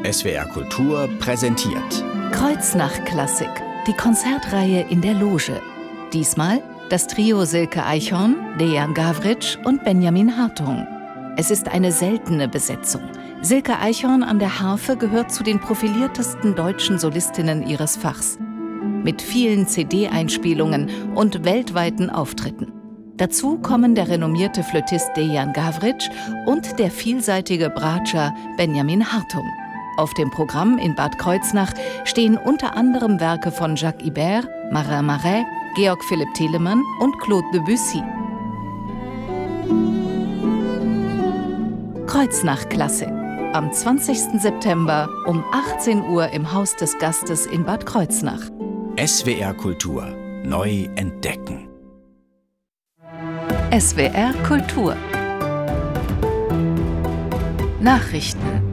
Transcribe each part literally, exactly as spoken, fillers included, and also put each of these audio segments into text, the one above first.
S W R Kultur präsentiert Kreuznach-Klassik, die Konzertreihe in der Loge. Diesmal das Trio Silke Eichhorn, Dejan Gavrič und Benjamin Hartung. Es ist eine seltene Besetzung. Silke Eichhorn an der Harfe gehört zu den profiliertesten deutschen Solistinnen ihres Fachs. Mit vielen C D-Einspielungen und weltweiten Auftritten. Dazu kommen der renommierte Flötist Dejan Gavrič und der vielseitige Bratscher Benjamin Hartung. Auf dem Programm in Bad Kreuznach stehen unter anderem Werke von Jacques Ibert, Marin Marais, Georg Philipp Telemann und Claude Debussy. Kreuznach-Klassik. Am zwanzigsten September um achtzehn Uhr im Haus des Gastes in Bad Kreuznach. S W R Kultur neu entdecken. S W R Kultur. Nachrichten.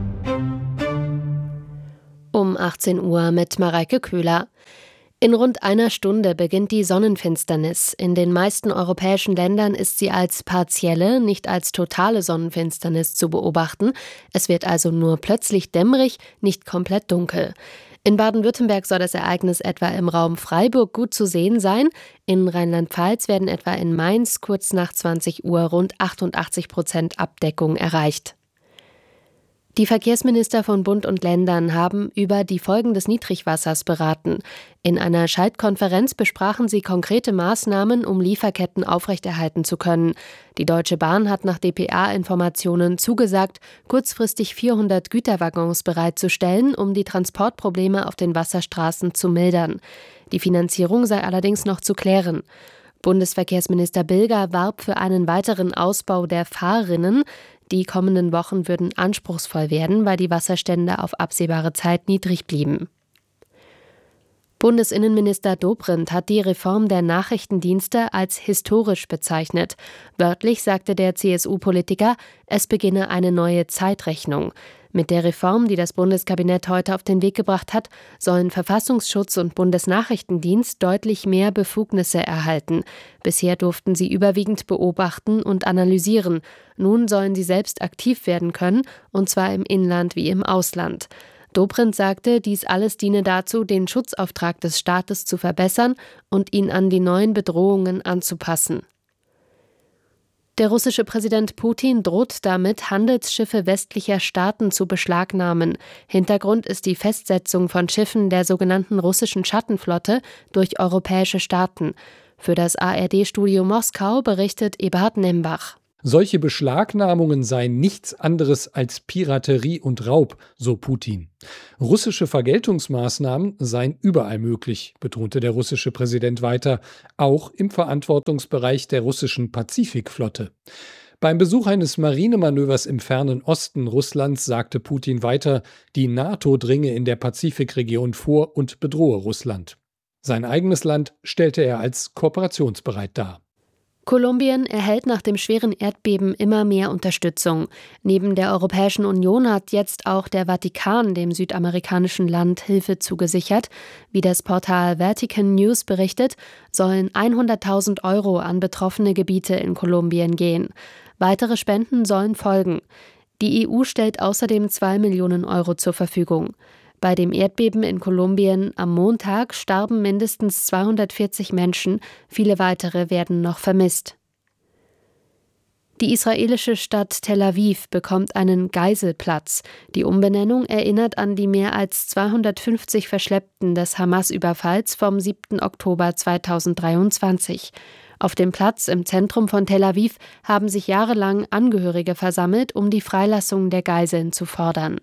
Um achtzehn Uhr mit Mareike Köhler. In rund einer Stunde beginnt die Sonnenfinsternis. In den meisten europäischen Ländern ist sie als partielle, nicht als totale Sonnenfinsternis zu beobachten. Es wird also nur plötzlich dämmerig, nicht komplett dunkel. In Baden-Württemberg soll das Ereignis etwa im Raum Freiburg gut zu sehen sein. In Rheinland-Pfalz werden etwa in Mainz kurz nach zwanzig Uhr rund achtundachtzig Prozent Abdeckung erreicht. Die Verkehrsminister von Bund und Ländern haben über die Folgen des Niedrigwassers beraten. In einer Schaltkonferenz besprachen sie konkrete Maßnahmen, um Lieferketten aufrechterhalten zu können. Die Deutsche Bahn hat nach D P A-Informationen zugesagt, kurzfristig vierhundert Güterwaggons bereitzustellen, um die Transportprobleme auf den Wasserstraßen zu mildern. Die Finanzierung sei allerdings noch zu klären. Bundesverkehrsminister Bilger warb für einen weiteren Ausbau der Fahrrinnen. Die kommenden Wochen würden anspruchsvoll werden, weil die Wasserstände auf absehbare Zeit niedrig blieben. Bundesinnenminister Dobrindt hat die Reform der Nachrichtendienste als historisch bezeichnet. Wörtlich sagte der C S U-Politiker, es beginne eine neue Zeitrechnung. Mit der Reform, die das Bundeskabinett heute auf den Weg gebracht hat, sollen Verfassungsschutz und Bundesnachrichtendienst deutlich mehr Befugnisse erhalten. Bisher durften sie überwiegend beobachten und analysieren. Nun sollen sie selbst aktiv werden können, und zwar im Inland wie im Ausland. Dobrindt sagte, dies alles diene dazu, den Schutzauftrag des Staates zu verbessern und ihn an die neuen Bedrohungen anzupassen. Der russische Präsident Putin droht damit, Handelsschiffe westlicher Staaten zu beschlagnahmen. Hintergrund ist die Festsetzung von Schiffen der sogenannten russischen Schattenflotte durch europäische Staaten. Für das A R D-Studio Moskau berichtet Eberhard Nembach. Solche Beschlagnahmungen seien nichts anderes als Piraterie und Raub, so Putin. Russische Vergeltungsmaßnahmen seien überall möglich, betonte der russische Präsident weiter, auch im Verantwortungsbereich der russischen Pazifikflotte. Beim Besuch eines Marinemanövers im fernen Osten Russlands sagte Putin weiter, die NATO dringe in der Pazifikregion vor und bedrohe Russland. Sein eigenes Land stellte er als kooperationsbereit dar. Kolumbien erhält nach dem schweren Erdbeben immer mehr Unterstützung. Neben der Europäischen Union hat jetzt auch der Vatikan dem südamerikanischen Land Hilfe zugesichert. Wie das Portal Vatican News berichtet, sollen hunderttausend Euro an betroffene Gebiete in Kolumbien gehen. Weitere Spenden sollen folgen. Die E U stellt außerdem zwei Millionen Euro zur Verfügung. Bei dem Erdbeben in Kolumbien am Montag starben mindestens zweihundertvierzig Menschen, viele weitere werden noch vermisst. Die israelische Stadt Tel Aviv bekommt einen Geiselplatz. Die Umbenennung erinnert an die mehr als zweihundertfünfzig Verschleppten des Hamas-Überfalls vom siebten Oktober zweitausenddreiundzwanzig. Auf dem Platz im Zentrum von Tel Aviv haben sich jahrelang Angehörige versammelt, um die Freilassung der Geiseln zu fordern.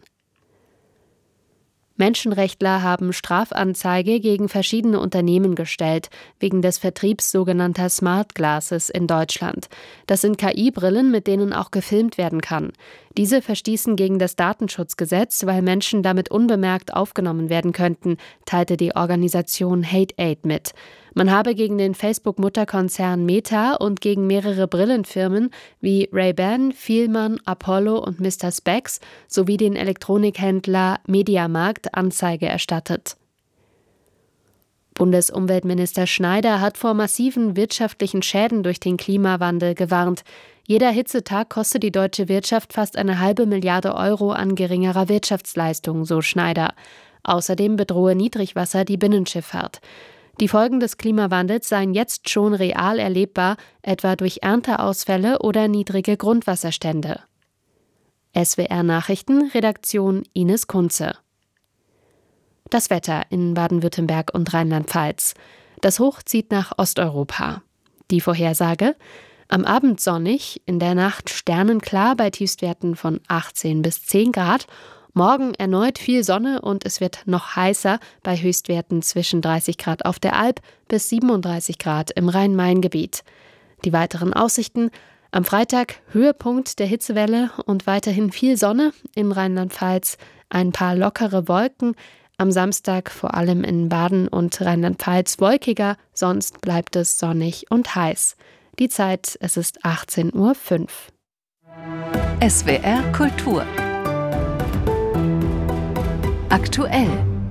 Menschenrechtler haben Strafanzeige gegen verschiedene Unternehmen gestellt, wegen des Vertriebs sogenannter Smart Glasses in Deutschland. Das sind K I-Brillen, mit denen auch gefilmt werden kann. Diese verstießen gegen das Datenschutzgesetz, weil Menschen damit unbemerkt aufgenommen werden könnten, teilte die Organisation Hate Aid mit. Man habe gegen den Facebook-Mutterkonzern Meta und gegen mehrere Brillenfirmen wie Ray-Ban, Fielmann, Apollo und Mister Spex sowie den Elektronikhändler Mediamarkt Anzeige erstattet. Bundesumweltminister Schneider hat vor massiven wirtschaftlichen Schäden durch den Klimawandel gewarnt. Jeder Hitzetag kostet die deutsche Wirtschaft fast eine halbe Milliarde Euro an geringerer Wirtschaftsleistung, so Schneider. Außerdem bedrohe Niedrigwasser die Binnenschifffahrt. Die Folgen des Klimawandels seien jetzt schon real erlebbar, etwa durch Ernteausfälle oder niedrige Grundwasserstände. S W R Nachrichten, Redaktion Ines Kunze. Das Wetter in Baden-Württemberg und Rheinland-Pfalz. Das Hoch zieht nach Osteuropa. Die Vorhersage: Am Abend sonnig, in der Nacht sternenklar bei Tiefstwerten von achtzehn bis zehn Grad. Morgen erneut viel Sonne und es wird noch heißer bei Höchstwerten zwischen dreißig Grad auf der Alp bis siebenunddreißig Grad im Rhein-Main-Gebiet. Die weiteren Aussichten: Am Freitag Höhepunkt der Hitzewelle und weiterhin viel Sonne in Rheinland-Pfalz, ein paar lockere Wolken. Am Samstag vor allem in Baden und Rheinland-Pfalz wolkiger, sonst bleibt es sonnig und heiß. Die Zeit, es ist achtzehn Uhr fünf. S W R Kultur. Aktuell.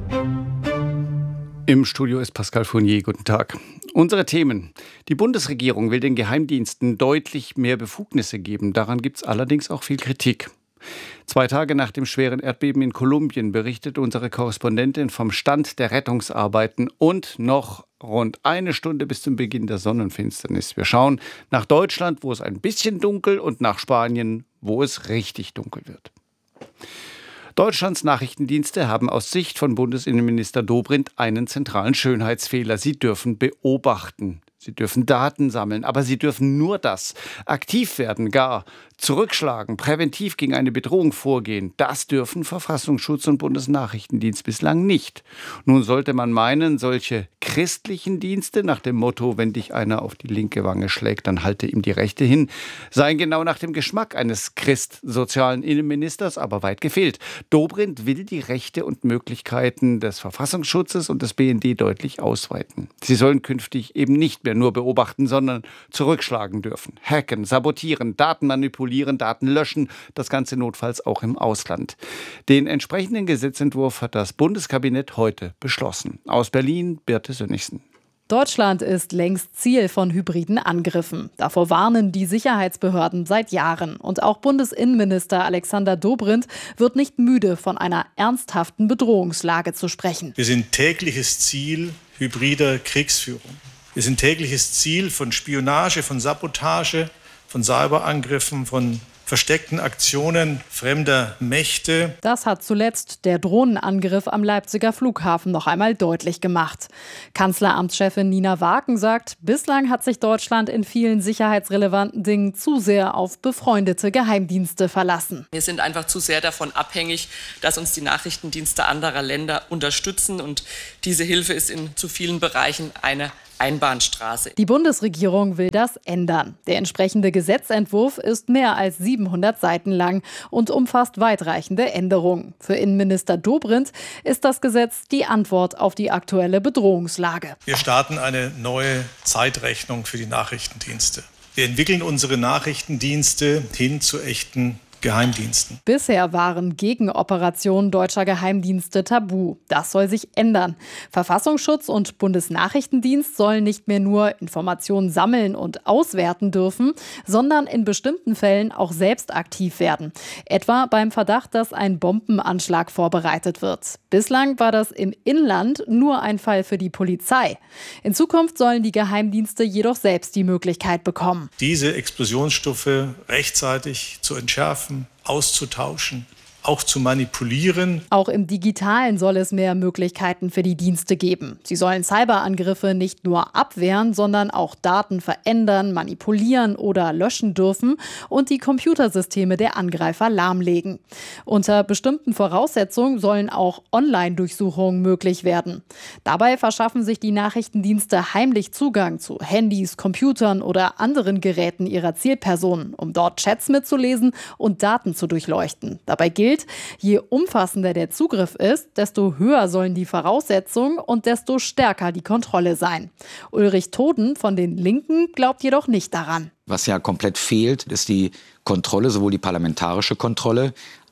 Im Studio ist Pascal Fournier. Guten Tag. Unsere Themen. Die Bundesregierung will den Geheimdiensten deutlich mehr Befugnisse geben. Daran gibt es allerdings auch viel Kritik. Zwei Tage nach dem schweren Erdbeben in Kolumbien berichtet unsere Korrespondentin vom Stand der Rettungsarbeiten und noch rund eine Stunde bis zum Beginn der Sonnenfinsternis. Wir schauen nach Deutschland, wo es ein bisschen dunkel, und nach Spanien, wo es richtig dunkel wird. Deutschlands Nachrichtendienste haben aus Sicht von Bundesinnenminister Dobrindt einen zentralen Schönheitsfehler. Sie dürfen beobachten. Sie dürfen Daten sammeln, aber sie dürfen nur das. Aktiv werden, gar zurückschlagen, präventiv gegen eine Bedrohung vorgehen, das dürfen Verfassungsschutz und Bundesnachrichtendienst bislang nicht. Nun sollte man meinen, solche christlichen Dienste nach dem Motto, wenn dich einer auf die linke Wange schlägt, dann halte ihm die rechte hin, seien genau nach dem Geschmack eines christsozialen Innenministers, aber weit gefehlt. Dobrindt will die Rechte und Möglichkeiten des Verfassungsschutzes und des B N D deutlich ausweiten. Sie sollen künftig eben nicht mehr nur beobachten, sondern zurückschlagen dürfen, hacken, sabotieren, Daten manipulieren, Daten löschen, das Ganze notfalls auch im Ausland. Den entsprechenden Gesetzentwurf hat das Bundeskabinett heute beschlossen. Aus Berlin, Birte Sönnigsen. Deutschland ist längst Ziel von hybriden Angriffen. Davor warnen die Sicherheitsbehörden seit Jahren. Und auch Bundesinnenminister Alexander Dobrindt wird nicht müde, von einer ernsthaften Bedrohungslage zu sprechen. Wir sind tägliches Ziel hybrider Kriegsführung. Wir sind tägliches Ziel von Spionage, von Sabotage, von Cyberangriffen, von versteckten Aktionen fremder Mächte. Das hat zuletzt der Drohnenangriff am Leipziger Flughafen noch einmal deutlich gemacht. Kanzleramtschefin Nina Waaken sagt, bislang hat sich Deutschland in vielen sicherheitsrelevanten Dingen zu sehr auf befreundete Geheimdienste verlassen. Wir sind einfach zu sehr davon abhängig, dass uns die Nachrichtendienste anderer Länder unterstützen. Und diese Hilfe ist in zu vielen Bereichen eine Einbahnstraße. Die Bundesregierung will das ändern. Der entsprechende Gesetzentwurf ist mehr als siebenhundert Seiten lang und umfasst weitreichende Änderungen. Für Innenminister Dobrindt ist das Gesetz die Antwort auf die aktuelle Bedrohungslage. Wir starten eine neue Zeitrechnung für die Nachrichtendienste. Wir entwickeln unsere Nachrichtendienste hin zu echten Geheimdiensten. Bisher waren Gegenoperationen deutscher Geheimdienste tabu. Das soll sich ändern. Verfassungsschutz und Bundesnachrichtendienst sollen nicht mehr nur Informationen sammeln und auswerten dürfen, sondern in bestimmten Fällen auch selbst aktiv werden. Etwa beim Verdacht, dass ein Bombenanschlag vorbereitet wird. Bislang war das im Inland nur ein Fall für die Polizei. In Zukunft sollen die Geheimdienste jedoch selbst die Möglichkeit bekommen, diese Explosionsstoffe rechtzeitig zu entschärfen, auszutauschen, auch zu manipulieren. Auch im Digitalen soll es mehr Möglichkeiten für die Dienste geben. Sie sollen Cyberangriffe nicht nur abwehren, sondern auch Daten verändern, manipulieren oder löschen dürfen und die Computersysteme der Angreifer lahmlegen. Unter bestimmten Voraussetzungen sollen auch Online-Durchsuchungen möglich werden. Dabei verschaffen sich die Nachrichtendienste heimlich Zugang zu Handys, Computern oder anderen Geräten ihrer Zielpersonen, um dort Chats mitzulesen und Daten zu durchleuchten. Dabei gilt, je umfassender der Zugriff ist, desto höher sollen die Voraussetzungen und desto stärker die Kontrolle sein. Ulrich Toden von den Linken glaubt jedoch nicht daran. Was ja komplett fehlt, ist die Kontrolle, sowohl die parlamentarische Kontrolle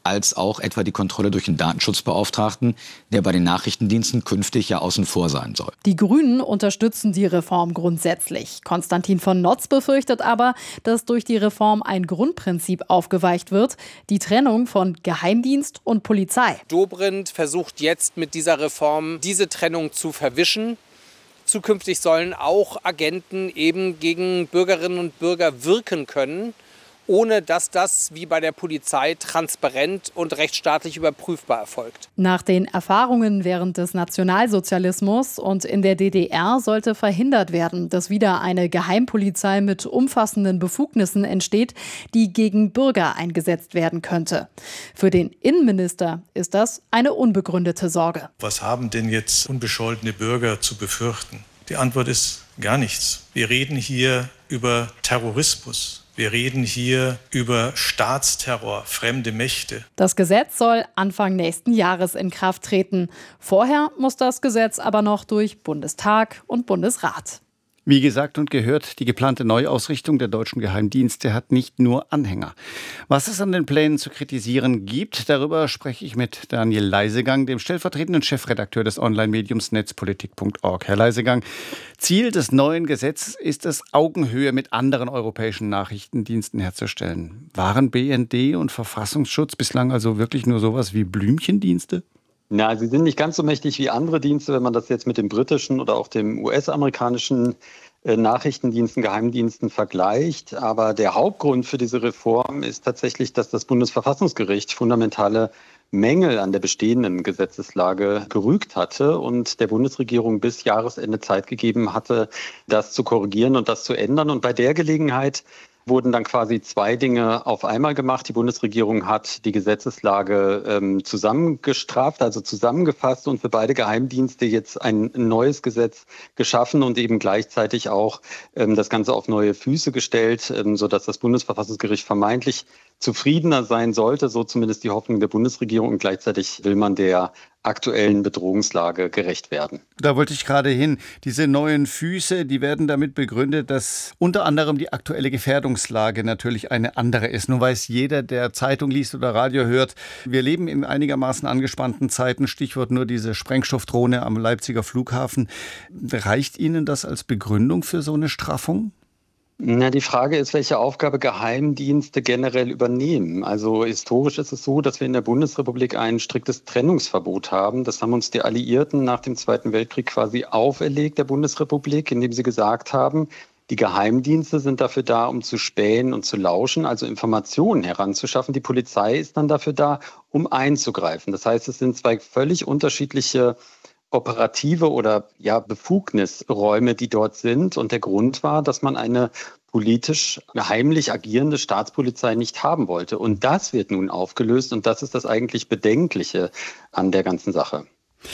als auch etwa die Kontrolle durch den Datenschutzbeauftragten, der bei den Nachrichtendiensten künftig ja außen vor sein soll. Die Grünen unterstützen die Reform grundsätzlich. Konstantin von Notz befürchtet aber, dass durch die Reform ein Grundprinzip aufgeweicht wird, die Trennung von Geheimdienst und Polizei. Dobrindt versucht jetzt mit dieser Reform diese Trennung zu verwischen. Zukünftig sollen auch Agenten eben gegen Bürgerinnen und Bürger wirken können, ohne dass das wie bei der Polizei transparent und rechtsstaatlich überprüfbar erfolgt. Nach den Erfahrungen während des Nationalsozialismus und in der D D R sollte verhindert werden, dass wieder eine Geheimpolizei mit umfassenden Befugnissen entsteht, die gegen Bürger eingesetzt werden könnte. Für den Innenminister ist das eine unbegründete Sorge. Was haben denn jetzt unbescholtene Bürger zu befürchten? Die Antwort ist gar nichts. Wir reden hier über Terrorismus. Wir reden hier über Staatsterror, fremde Mächte. Das Gesetz soll Anfang nächsten Jahres in Kraft treten. Vorher muss das Gesetz aber noch durch Bundestag und Bundesrat. Wie gesagt und gehört, die geplante Neuausrichtung der deutschen Geheimdienste hat nicht nur Anhänger. Was es an den Plänen zu kritisieren gibt, darüber spreche ich mit Daniel Leisegang, dem stellvertretenden Chefredakteur des Online-Mediums netzpolitik punkt org. Herr Leisegang, Ziel des neuen Gesetzes ist es, Augenhöhe mit anderen europäischen Nachrichtendiensten herzustellen. Waren B N D und Verfassungsschutz bislang also wirklich nur sowas wie Blümchendienste? Na, sie sind nicht ganz so mächtig wie andere Dienste, wenn man das jetzt mit dem britischen oder auch dem U S-amerikanischen äh, Nachrichtendiensten, Geheimdiensten vergleicht. Aber der Hauptgrund für diese Reform ist tatsächlich, dass das Bundesverfassungsgericht fundamentale Mängel an der bestehenden Gesetzeslage gerügt hatte und der Bundesregierung bis Jahresende Zeit gegeben hatte, das zu korrigieren und das zu ändern. Und bei der Gelegenheit wurden dann quasi zwei Dinge auf einmal gemacht. Die Bundesregierung hat die Gesetzeslage ähm, zusammengestraft, also zusammengefasst und für beide Geheimdienste jetzt ein neues Gesetz geschaffen und eben gleichzeitig auch ähm, das Ganze auf neue Füße gestellt, ähm, sodass das Bundesverfassungsgericht vermeintlich zufriedener sein sollte, so zumindest die Hoffnung der Bundesregierung. Und gleichzeitig will man der aktuellen Bedrohungslage gerecht werden. Da wollte ich gerade hin. Diese neuen Füße, die werden damit begründet, dass unter anderem die aktuelle Gefährdungslage natürlich eine andere ist. Nun weiß jeder, der Zeitung liest oder Radio hört, wir leben in einigermaßen angespannten Zeiten. Stichwort nur diese Sprengstoffdrohne am Leipziger Flughafen. Reicht Ihnen das als Begründung für so eine Straffung? Na, die Frage ist, welche Aufgabe Geheimdienste generell übernehmen. Also historisch ist es so, dass wir in der Bundesrepublik ein striktes Trennungsverbot haben. Das haben uns die Alliierten nach dem Zweiten Weltkrieg quasi auferlegt, der Bundesrepublik, indem sie gesagt haben, die Geheimdienste sind dafür da, um zu spähen und zu lauschen, also Informationen heranzuschaffen. Die Polizei ist dann dafür da, um einzugreifen. Das heißt, es sind zwei völlig unterschiedliche operative oder ja Befugnisräume, die dort sind. Und der Grund war, dass man eine politisch heimlich agierende Staatspolizei nicht haben wollte. Und das wird nun aufgelöst. Und das ist das eigentlich Bedenkliche an der ganzen Sache.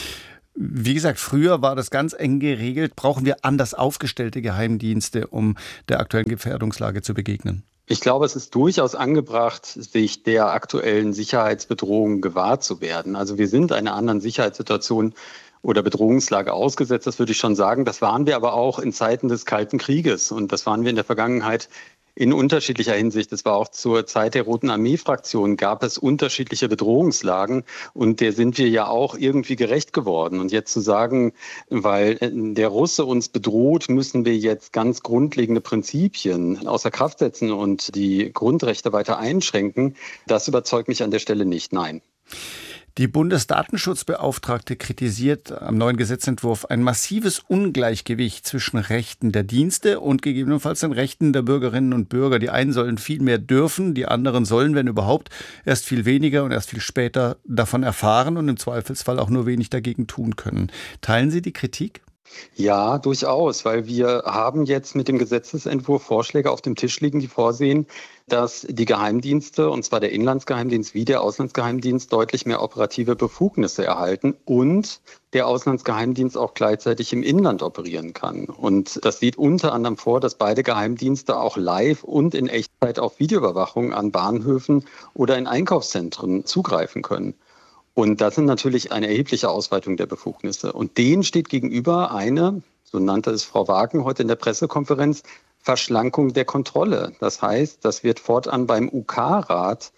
Wie gesagt, früher war das ganz eng geregelt. Brauchen wir anders aufgestellte Geheimdienste, um der aktuellen Gefährdungslage zu begegnen? Ich glaube, es ist durchaus angebracht, sich der aktuellen Sicherheitsbedrohung gewahr zu werden. Also wir sind einer anderen Sicherheitssituation oder Bedrohungslage ausgesetzt, das würde ich schon sagen. Das waren wir aber auch in Zeiten des Kalten Krieges und das waren wir in der Vergangenheit in unterschiedlicher Hinsicht. Es war auch zur Zeit der Roten Armee-Fraktion, gab es unterschiedliche Bedrohungslagen und der sind wir ja auch irgendwie gerecht geworden. Und jetzt zu sagen, weil der Russe uns bedroht, müssen wir jetzt ganz grundlegende Prinzipien außer Kraft setzen und die Grundrechte weiter einschränken, das überzeugt mich an der Stelle nicht, nein. Die Bundesdatenschutzbeauftragte kritisiert am neuen Gesetzentwurf ein massives Ungleichgewicht zwischen Rechten der Dienste und gegebenenfalls den Rechten der Bürgerinnen und Bürger. Die einen sollen viel mehr dürfen, die anderen sollen, wenn überhaupt, erst viel weniger und erst viel später davon erfahren und im Zweifelsfall auch nur wenig dagegen tun können. Teilen Sie die Kritik? Ja, durchaus, weil wir haben jetzt mit dem Gesetzesentwurf Vorschläge auf dem Tisch liegen, die vorsehen, dass die Geheimdienste, und zwar der Inlandsgeheimdienst wie der Auslandsgeheimdienst, deutlich mehr operative Befugnisse erhalten und der Auslandsgeheimdienst auch gleichzeitig im Inland operieren kann. Und das sieht unter anderem vor, dass beide Geheimdienste auch live und in Echtzeit auf Videoüberwachung an Bahnhöfen oder in Einkaufszentren zugreifen können. Und das sind natürlich eine erhebliche Ausweitung der Befugnisse. Und denen steht gegenüber eine, so nannte es Frau Wagen heute in der Pressekonferenz, Verschlankung der Kontrolle. Das heißt, das wird fortan beim U K-Rat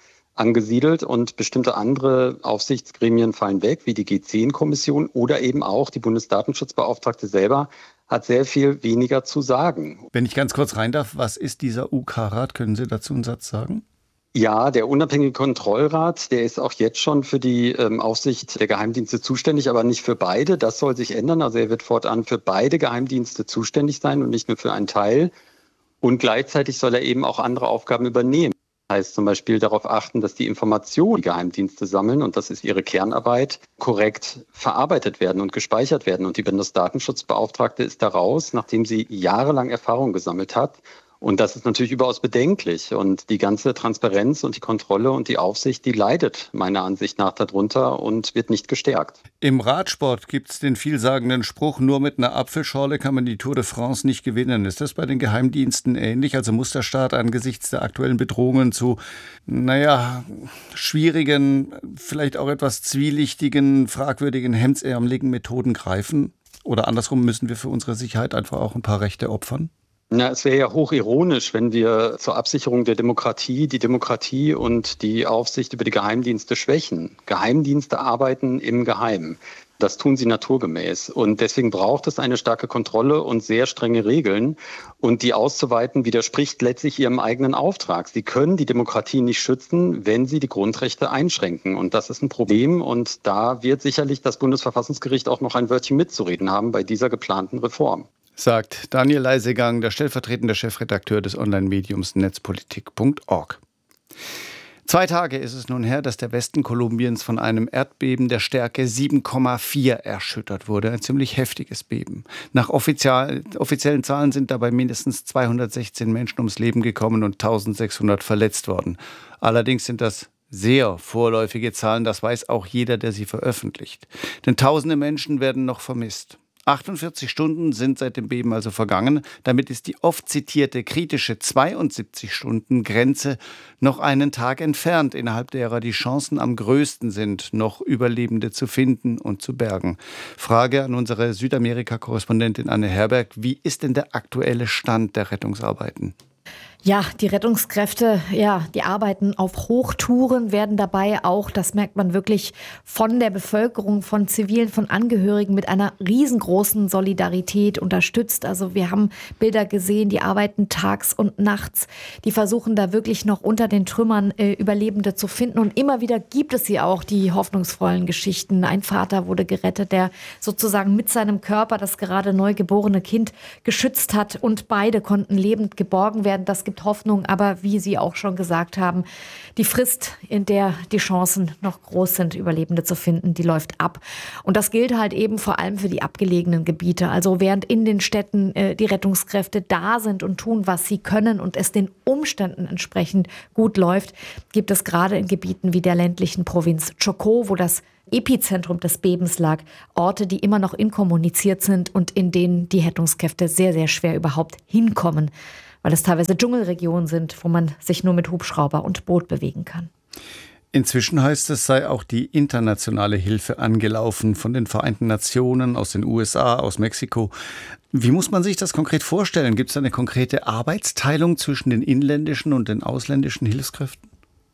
angesiedelt und bestimmte andere Aufsichtsgremien fallen weg, wie die G zehn Kommission oder eben auch die Bundesdatenschutzbeauftragte selber hat sehr viel weniger zu sagen. Wenn ich ganz kurz rein darf, was ist dieser U K-Rat? Können Sie dazu einen Satz sagen? Ja, der unabhängige Kontrollrat, der ist auch jetzt schon für die ähm, Aufsicht der Geheimdienste zuständig, aber nicht für beide. Das soll sich ändern. Also er wird fortan für beide Geheimdienste zuständig sein und nicht nur für einen Teil. Und gleichzeitig soll er eben auch andere Aufgaben übernehmen. Das heißt zum Beispiel darauf achten, dass die Informationen, die Geheimdienste sammeln, und das ist ihre Kernarbeit, korrekt verarbeitet werden und gespeichert werden. Und die Bundesdatenschutzbeauftragte ist da raus, nachdem sie jahrelang Erfahrung gesammelt hat. Und das ist natürlich überaus bedenklich. Und die ganze Transparenz und die Kontrolle und die Aufsicht, die leidet meiner Ansicht nach darunter und wird nicht gestärkt. Im Radsport gibt es den vielsagenden Spruch, nur mit einer Apfelschorle kann man die Tour de France nicht gewinnen. Ist das bei den Geheimdiensten ähnlich? Also muss der Staat angesichts der aktuellen Bedrohungen zu, naja, schwierigen, vielleicht auch etwas zwielichtigen, fragwürdigen, hemdsärmeligen Methoden greifen? Oder andersrum, müssen wir für unsere Sicherheit einfach auch ein paar Rechte opfern? Na, es wäre ja hochironisch, wenn wir zur Absicherung der Demokratie die Demokratie und die Aufsicht über die Geheimdienste schwächen. Geheimdienste arbeiten im Geheimen. Das tun sie naturgemäß. Und deswegen braucht es eine starke Kontrolle und sehr strenge Regeln. Und die auszuweiten widerspricht letztlich ihrem eigenen Auftrag. Sie können die Demokratie nicht schützen, wenn sie die Grundrechte einschränken. Und das ist ein Problem. Und da wird sicherlich das Bundesverfassungsgericht auch noch ein Wörtchen mitzureden haben bei dieser geplanten Reform. Sagt Daniel Leisegang, der stellvertretende Chefredakteur des Online-Mediums netzpolitik punkt org. Zwei Tage ist es nun her, dass der Westen Kolumbiens von einem Erdbeben der Stärke sieben Komma vier erschüttert wurde. Ein ziemlich heftiges Beben. Nach offiziell, offiziellen Zahlen sind dabei mindestens zweihundertsechzehn Menschen ums Leben gekommen und eintausendsechshundert verletzt worden. Allerdings sind das sehr vorläufige Zahlen, das weiß auch jeder, der sie veröffentlicht. Denn tausende Menschen werden noch vermisst. achtundvierzig Stunden sind seit dem Beben also vergangen. Damit ist die oft zitierte kritische zweiundsiebzig-Stunden-Grenze noch einen Tag entfernt, innerhalb derer die Chancen am größten sind, noch Überlebende zu finden und zu bergen. Frage an unsere Südamerika-Korrespondentin Anne Herberg: Wie ist denn der aktuelle Stand der Rettungsarbeiten? Ja, die Rettungskräfte, ja, die arbeiten auf Hochtouren, werden dabei auch, das merkt man wirklich, von der Bevölkerung, von Zivilen, von Angehörigen mit einer riesengroßen Solidarität unterstützt. Also wir haben Bilder gesehen, die arbeiten tags und nachts. Die versuchen da wirklich noch unter den Trümmern äh, Überlebende zu finden. Und immer wieder gibt es hier auch die hoffnungsvollen Geschichten. Ein Vater wurde gerettet, der sozusagen mit seinem Körper das gerade neugeborene Kind geschützt hat. Und beide konnten lebend geborgen werden. Das gibt Hoffnung, aber wie Sie auch schon gesagt haben, die Frist, in der die Chancen noch groß sind, Überlebende zu finden, die läuft ab. Und das gilt halt eben vor allem für die abgelegenen Gebiete. Also während in den Städten äh, die Rettungskräfte da sind und tun, was sie können und es den Umständen entsprechend gut läuft, gibt es gerade in Gebieten wie der ländlichen Provinz Chocó, wo das Epizentrum des Bebens lag, Orte, die immer noch inkommuniziert sind und in denen die Rettungskräfte sehr, sehr schwer überhaupt hinkommen, weil es teilweise Dschungelregionen sind, wo man sich nur mit Hubschrauber und Boot bewegen kann. Inzwischen heißt es, sei auch die internationale Hilfe angelaufen von den Vereinten Nationen, aus den U S A, aus Mexiko. Wie muss man sich das konkret vorstellen? Gibt es eine konkrete Arbeitsteilung zwischen den inländischen und den ausländischen Hilfskräften?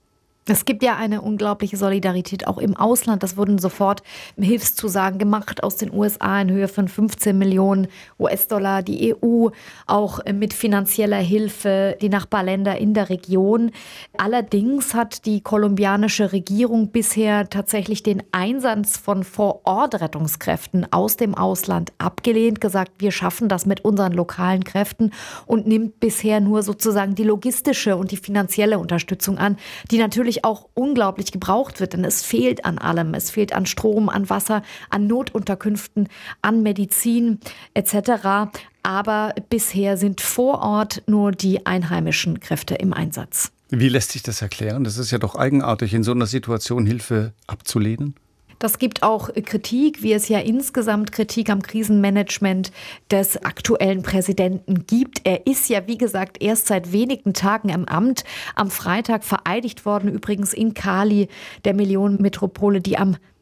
Es gibt ja eine unglaubliche Solidarität auch im Ausland. Das wurden sofort Hilfszusagen gemacht aus den U S A in Höhe von fünfzehn Millionen U S-Dollar. Die E U auch mit finanzieller Hilfe, die Nachbarländer in der Region. Allerdings hat die kolumbianische Regierung bisher tatsächlich den Einsatz von Vor-Ort-Rettungskräften aus dem Ausland abgelehnt, gesagt, wir schaffen das mit unseren lokalen Kräften und nimmt bisher nur sozusagen die logistische und die finanzielle Unterstützung an, die natürlich auch unglaublich gebraucht wird, denn es fehlt an allem. Es fehlt an Strom, an Wasser, an Notunterkünften, an Medizin et cetera. Aber bisher sind vor Ort nur die einheimischen Kräfte im Einsatz. Wie lässt sich das erklären? Das ist ja doch eigenartig, in so einer Situation Hilfe abzulehnen. Das gibt auch Kritik, wie es ja insgesamt Kritik am Krisenmanagement des aktuellen Präsidenten gibt. Er ist ja, wie gesagt, erst seit wenigen Tagen im Amt. Am Freitag vereidigt worden, übrigens in Cali, der Millionenmetropole, die am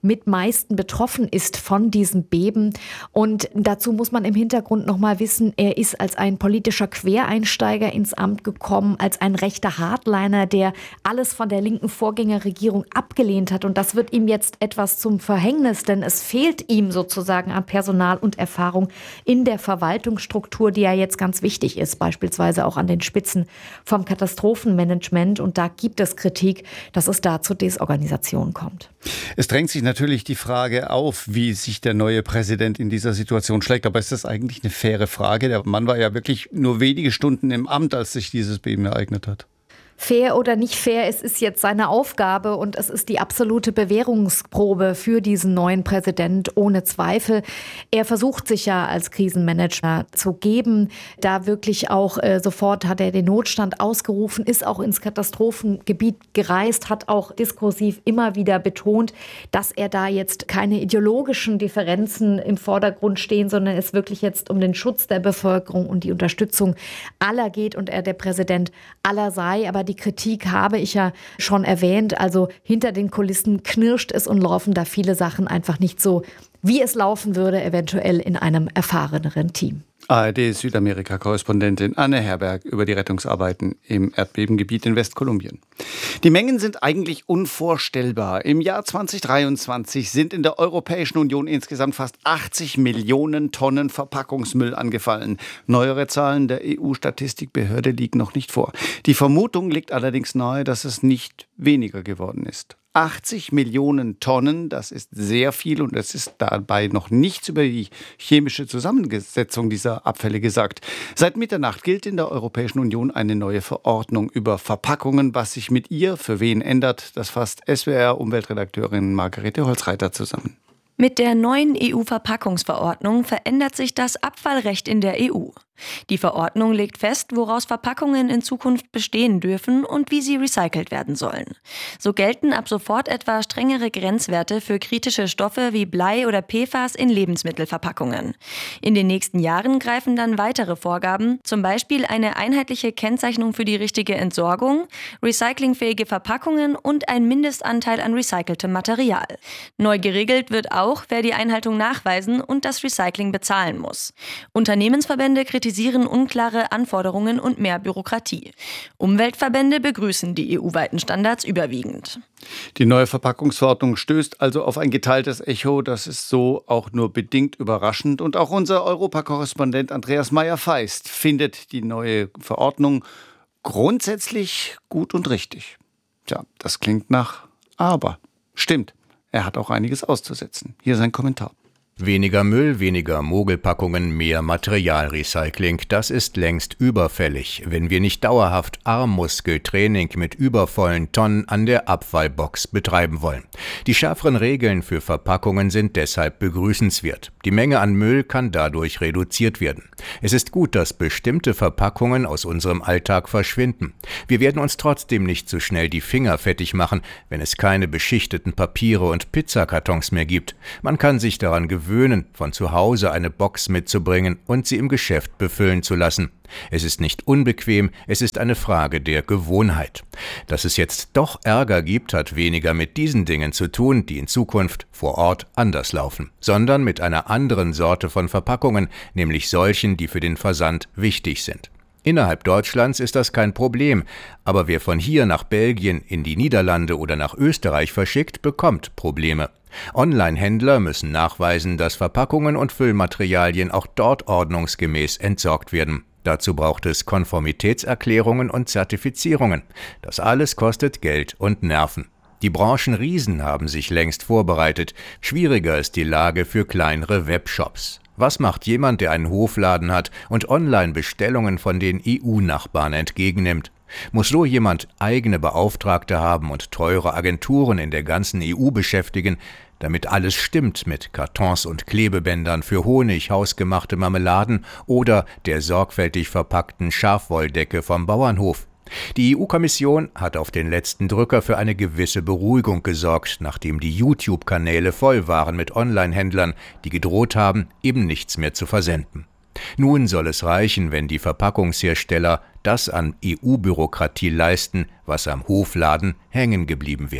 mit meisten betroffen ist von diesem Beben. Und dazu muss man im Hintergrund noch mal wissen, er ist als ein politischer Quereinsteiger ins Amt gekommen, als ein rechter Hardliner, der alles von der linken Vorgängerregierung abgelehnt hat. Und das wird ihm jetzt etwas zum Verhängnis, denn es fehlt ihm sozusagen an Personal und Erfahrung in der Verwaltungsstruktur, die ja jetzt ganz wichtig ist, beispielsweise auch an den Spitzen vom Katastrophenmanagement. Und da gibt es Kritik, dass es da zu Desorganisation kommt. Es drängt sich natürlich die Frage auf, wie sich der neue Präsident in dieser Situation schlägt. Aber ist das eigentlich eine faire Frage? Der Mann war ja wirklich nur wenige Stunden im Amt, als sich dieses Beben ereignet hat. Fair oder nicht fair, es ist jetzt seine Aufgabe und es ist die absolute Bewährungsprobe für diesen neuen Präsident, ohne Zweifel. Er versucht sich ja als Krisenmanager zu geben, da wirklich auch äh, sofort hat er den Notstand ausgerufen, ist auch ins Katastrophengebiet gereist, hat auch diskursiv immer wieder betont, dass er da jetzt keine ideologischen Differenzen im Vordergrund stehen, sondern es wirklich jetzt um den Schutz der Bevölkerung und die Unterstützung aller geht und er der Präsident aller sei. Aber die Kritik habe ich ja schon erwähnt. Also hinter den Kulissen knirscht es und laufen da viele Sachen einfach nicht so, wie es laufen würde, eventuell in einem erfahreneren Team. A R D-Südamerika-Korrespondentin Anne Herberg über die Rettungsarbeiten im Erdbebengebiet in Westkolumbien. Die Mengen sind eigentlich unvorstellbar. Im Jahr zweitausenddreiundzwanzig sind in der Europäischen Union insgesamt fast achtzig Millionen Tonnen Verpackungsmüll angefallen. Neuere Zahlen der E U-Statistikbehörde liegen noch nicht vor. Die Vermutung liegt allerdings nahe, dass es nicht weniger geworden ist. achtzig Millionen Tonnen, das ist sehr viel und es ist dabei noch nichts über die chemische Zusammensetzung dieser Abfälle gesagt. Seit Mitternacht gilt in der Europäischen Union eine neue Verordnung über Verpackungen. Was sich mit ihr für wen ändert, das fasst S W R-Umweltredakteurin Margarete Holzreiter zusammen. Mit der neuen E U-Verpackungsverordnung verändert sich das Abfallrecht in der E U. Die Verordnung legt fest, woraus Verpackungen in Zukunft bestehen dürfen und wie sie recycelt werden sollen. So gelten ab sofort etwa strengere Grenzwerte für kritische Stoffe wie Blei oder P F A S in Lebensmittelverpackungen. In den nächsten Jahren greifen dann weitere Vorgaben, zum Beispiel eine einheitliche Kennzeichnung für die richtige Entsorgung, recyclingfähige Verpackungen und ein Mindestanteil an recyceltem Material. Neu geregelt wird auch, wer die Einhaltung nachweisen und das Recycling bezahlen muss. Unternehmensverbände kritisieren kritisieren unklare Anforderungen und mehr Bürokratie. Umweltverbände begrüßen die E U-weiten Standards überwiegend. Die neue Verpackungsverordnung stößt also auf ein geteiltes Echo. Das ist so auch nur bedingt überraschend. Und auch unser Europakorrespondent Andreas Meyer-Feist findet die neue Verordnung grundsätzlich gut und richtig. Tja, das klingt nach aber. Stimmt, er hat auch einiges auszusetzen. Hier sein Kommentar. Weniger Müll, weniger Mogelpackungen, mehr Materialrecycling, das ist längst überfällig, wenn wir nicht dauerhaft Armmuskeltraining mit übervollen Tonnen an der Abfallbox betreiben wollen. Die schärferen Regeln für Verpackungen sind deshalb begrüßenswert. Die Menge an Müll kann dadurch reduziert werden. Es ist gut, dass bestimmte Verpackungen aus unserem Alltag verschwinden. Wir werden uns trotzdem nicht so schnell die Finger fettig machen, wenn es keine beschichteten Papiere und Pizzakartons mehr gibt. Man kann sich daran gewöhnen, gewöhnen, von zu Hause eine Box mitzubringen und sie im Geschäft befüllen zu lassen. Es ist nicht unbequem, es ist eine Frage der Gewohnheit. Dass es jetzt doch Ärger gibt, hat weniger mit diesen Dingen zu tun, die in Zukunft vor Ort anders laufen, sondern mit einer anderen Sorte von Verpackungen, nämlich solchen, die für den Versand wichtig sind. Innerhalb Deutschlands ist das kein Problem, aber wer von hier nach Belgien, in die Niederlande oder nach Österreich verschickt, bekommt Probleme. Online-Händler müssen nachweisen, dass Verpackungen und Füllmaterialien auch dort ordnungsgemäß entsorgt werden. Dazu braucht es Konformitätserklärungen und Zertifizierungen. Das alles kostet Geld und Nerven. Die Branchenriesen haben sich längst vorbereitet. Schwieriger ist die Lage für kleinere Webshops. Was macht jemand, der einen Hofladen hat und Online-Bestellungen von den E U-Nachbarn entgegennimmt? Muss so jemand eigene Beauftragte haben und teure Agenturen in der ganzen E U beschäftigen, damit alles stimmt mit Kartons und Klebebändern für Honig, hausgemachte Marmeladen oder der sorgfältig verpackten Schafwolldecke vom Bauernhof? Die E U-Kommission hat auf den letzten Drücker für eine gewisse Beruhigung gesorgt, nachdem die YouTube-Kanäle voll waren mit Online-Händlern, die gedroht haben, eben nichts mehr zu versenden. Nun soll es reichen, wenn die Verpackungshersteller das an E U-Bürokratie leisten, was am Hofladen hängen geblieben wäre.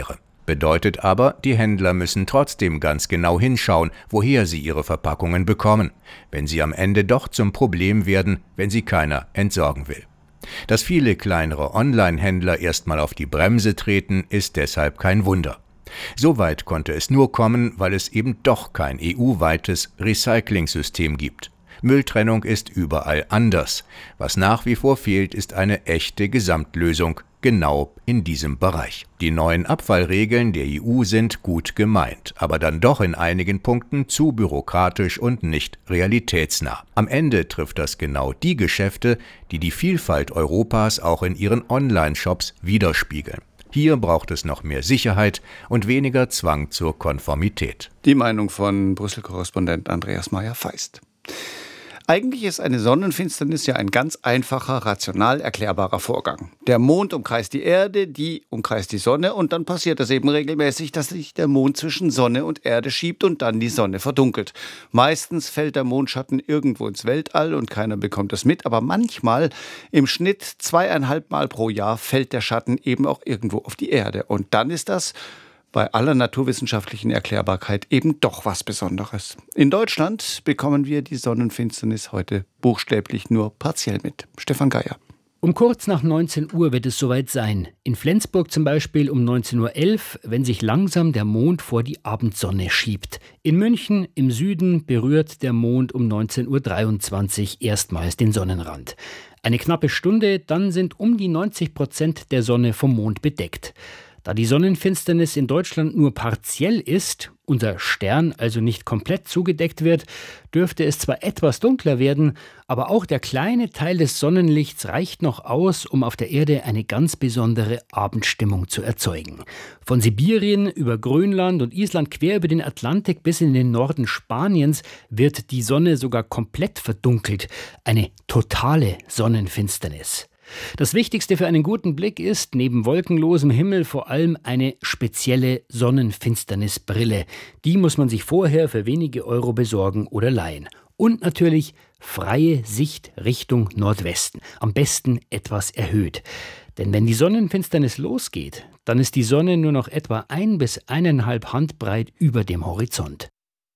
Bedeutet aber, die Händler müssen trotzdem ganz genau hinschauen, woher sie ihre Verpackungen bekommen, wenn sie am Ende doch zum Problem werden, wenn sie keiner entsorgen will. Dass viele kleinere Online-Händler erstmal auf die Bremse treten, ist deshalb kein Wunder. Soweit konnte es nur kommen, weil es eben doch kein E U-weites Recycling-System gibt. Mülltrennung ist überall anders. Was nach wie vor fehlt, ist eine echte Gesamtlösung, genau in diesem Bereich. Die neuen Abfallregeln der E U sind gut gemeint, aber dann doch in einigen Punkten zu bürokratisch und nicht realitätsnah. Am Ende trifft das genau die Geschäfte, die die Vielfalt Europas auch in ihren Online-Shops widerspiegeln. Hier braucht es noch mehr Sicherheit und weniger Zwang zur Konformität. Die Meinung von Brüssel-Korrespondent Andreas Meyer-Feist. Eigentlich ist eine Sonnenfinsternis ja ein ganz einfacher, rational erklärbarer Vorgang. Der Mond umkreist die Erde, die umkreist die Sonne und dann passiert es eben regelmäßig, dass sich der Mond zwischen Sonne und Erde schiebt und dann die Sonne verdunkelt. Meistens fällt der Mondschatten irgendwo ins Weltall und keiner bekommt es mit, aber manchmal, im Schnitt zweieinhalb Mal pro Jahr, fällt der Schatten eben auch irgendwo auf die Erde. Und dann ist das bei aller naturwissenschaftlichen Erklärbarkeit eben doch was Besonderes. In Deutschland bekommen wir die Sonnenfinsternis heute buchstäblich nur partiell mit. Stefan Geier. Um kurz nach neunzehn Uhr wird es soweit sein. In Flensburg zum Beispiel um neunzehn Uhr elf, wenn sich langsam der Mond vor die Abendsonne schiebt. In München im Süden berührt der Mond um neunzehn Uhr dreiundzwanzig erstmals den Sonnenrand. Eine knappe Stunde, dann sind um die neunzig Prozent der Sonne vom Mond bedeckt. Da die Sonnenfinsternis in Deutschland nur partiell ist, unser Stern also nicht komplett zugedeckt wird, dürfte es zwar etwas dunkler werden, aber auch der kleine Teil des Sonnenlichts reicht noch aus, um auf der Erde eine ganz besondere Abendstimmung zu erzeugen. Von Sibirien über Grönland und Island quer über den Atlantik bis in den Norden Spaniens wird die Sonne sogar komplett verdunkelt. Eine totale Sonnenfinsternis. Das Wichtigste für einen guten Blick ist, neben wolkenlosem Himmel, vor allem eine spezielle Sonnenfinsternisbrille. Die muss man sich vorher für wenige Euro besorgen oder leihen. Und natürlich freie Sicht Richtung Nordwesten. Am besten etwas erhöht. Denn wenn die Sonnenfinsternis losgeht, dann ist die Sonne nur noch etwa ein bis eineinhalb Handbreit über dem Horizont.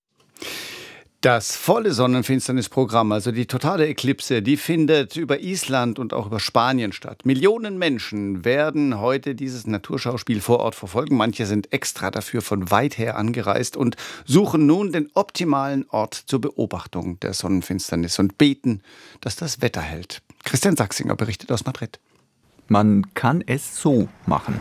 Das volle Sonnenfinsternisprogramm, also die totale Eklipse, die findet über Island und auch über Spanien statt. Millionen Menschen werden heute dieses Naturschauspiel vor Ort verfolgen. Manche sind extra dafür von weit her angereist und suchen nun den optimalen Ort zur Beobachtung der Sonnenfinsternis und beten, dass das Wetter hält. Christian Sachsinger berichtet aus Madrid. Man kann es so machen.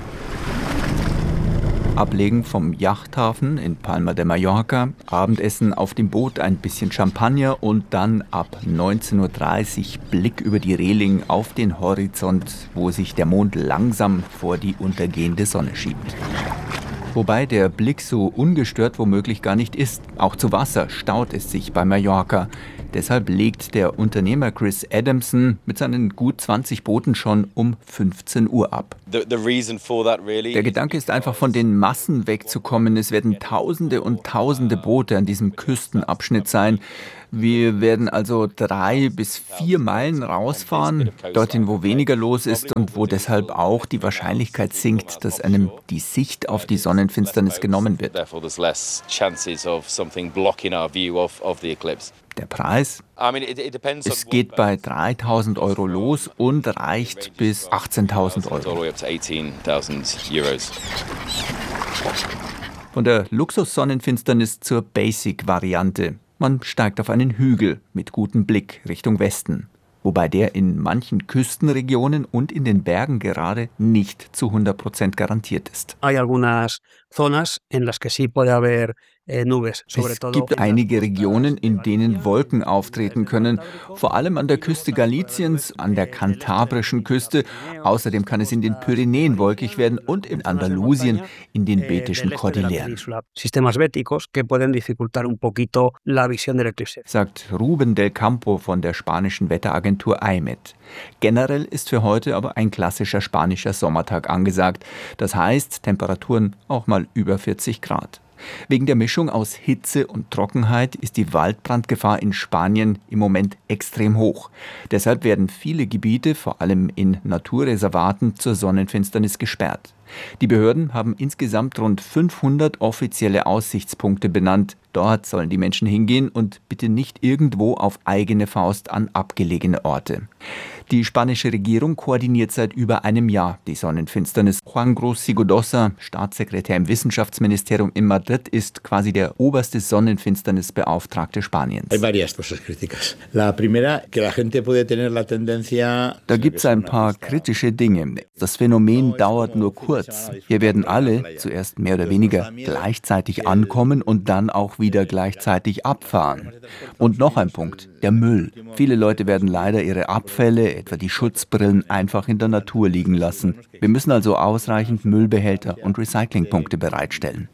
Ablegen vom Yachthafen in Palma de Mallorca, Abendessen auf dem Boot, ein bisschen Champagner und dann ab neunzehn Uhr dreißig Blick über die Reling auf den Horizont, wo sich der Mond langsam vor die untergehende Sonne schiebt. Wobei der Blick so ungestört womöglich gar nicht ist. Auch zu Wasser staut es sich bei Mallorca. Deshalb legt der Unternehmer Chris Adamson mit seinen gut zwanzig Booten schon um fünfzehn Uhr ab. Der Gedanke ist einfach, von den Massen wegzukommen. Es werden Tausende und Tausende Boote an diesem Küstenabschnitt sein. Wir werden also drei bis vier Meilen rausfahren, dorthin, wo weniger los ist und wo deshalb auch die Wahrscheinlichkeit sinkt, dass einem die Sicht auf die Sonnenfinsternis genommen wird. Der Preis? Es geht bei dreitausend Euro los und reicht bis achtzehntausend Euro. Von der Luxus-Sonnenfinsternis zur Basic-Variante. Man steigt auf einen Hügel mit gutem Blick Richtung Westen, wobei der in manchen Küstenregionen und in den Bergen gerade nicht zu hundert Prozent garantiert ist. Es gibt einige Regionen, in denen Wolken auftreten können, vor allem an der Küste Galiciens, an der kantabrischen Küste. Außerdem kann es in den Pyrenäen wolkig werden und in Andalusien in den Betischen Kordilleren. Sagt Ruben del Campo von der spanischen Wetteragentur I M E D. Generell ist für heute aber ein klassischer spanischer Sommertag angesagt. Das heißt Temperaturen auch mal über vierzig Grad. Wegen der Mischung aus Hitze und Trockenheit ist die Waldbrandgefahr in Spanien im Moment extrem hoch. Deshalb werden viele Gebiete, vor allem in Naturreservaten, zur Sonnenfinsternis gesperrt. Die Behörden haben insgesamt rund fünfhundert offizielle Aussichtspunkte benannt. Dort sollen die Menschen hingehen und bitte nicht irgendwo auf eigene Faust an abgelegene Orte. Die spanische Regierung koordiniert seit über einem Jahr die Sonnenfinsternis. Juan Gros Sigodosa, Staatssekretär im Wissenschaftsministerium in Madrid, ist quasi der oberste Sonnenfinsternisbeauftragte Spaniens. Da gibt es ein paar kritische Dinge. Das Phänomen dauert nur kurz. Hier werden alle zuerst mehr oder weniger gleichzeitig ankommen und dann auch wieder gleichzeitig abfahren. Und noch ein Punkt, der Müll. Viele Leute werden leider ihre Abfälle, etwa die Schutzbrillen, einfach in der Natur liegen lassen. Wir müssen also ausreichend Müllbehälter und Recyclingpunkte bereitstellen.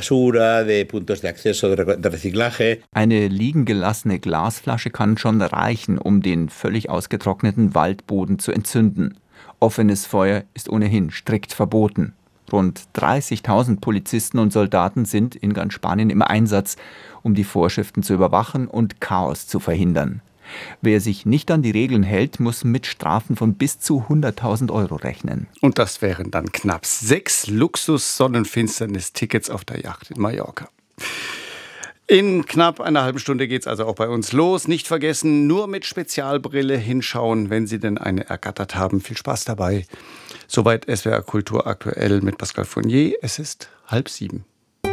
Eine liegen gelassene Glasflasche kann schon reichen, um den völlig ausgetrockneten Waldboden zu entzünden. Offenes Feuer ist ohnehin strikt verboten. Rund dreißigtausend Polizisten und Soldaten sind in ganz Spanien im Einsatz, um die Vorschriften zu überwachen und Chaos zu verhindern. Wer sich nicht an die Regeln hält, muss mit Strafen von bis zu hunderttausend Euro rechnen. Und das wären dann knapp sechs Luxus-Sonnenfinsternis-Tickets auf der Yacht in Mallorca. In knapp einer halben Stunde geht es also auch bei uns los. Nicht vergessen, nur mit Spezialbrille hinschauen, wenn Sie denn eine ergattert haben. Viel Spaß dabei. Soweit S W R Kultur aktuell mit Pascal Fournier. Es ist halb sieben.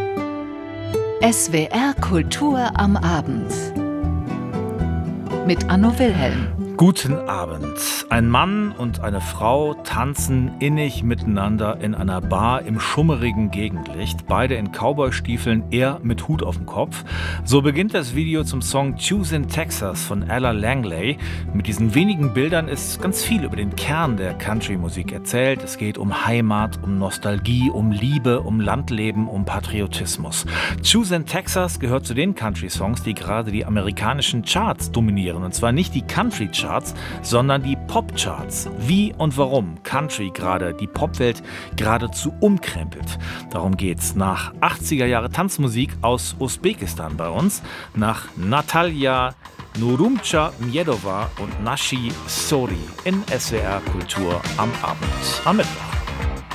S W R Kultur am Abend mit Anno Wilhelm. Guten Abend. Ein Mann und eine Frau tanzen innig miteinander in einer Bar im schummerigen Gegenlicht. Beide in Cowboystiefeln, er mit Hut auf dem Kopf. So beginnt das Video zum Song Choosin' Texas von Ella Langley. Mit diesen wenigen Bildern ist ganz viel über den Kern der Country-Musik erzählt. Es geht um Heimat, um Nostalgie, um Liebe, um Landleben, um Patriotismus. Choosin' Texas gehört zu den Country-Songs, die gerade die amerikanischen Charts dominieren. Und zwar nicht die Country-Charts, sondern die Pop-Charts. Wie und warum Country gerade die Popwelt geradezu umkrempelt. Darum geht's nach achtziger Jahre Tanzmusik aus Usbekistan bei uns, nach Natalia Nurumcha Mjedova und Nashi Sori in S W R Kultur am Abend am Mittwoch.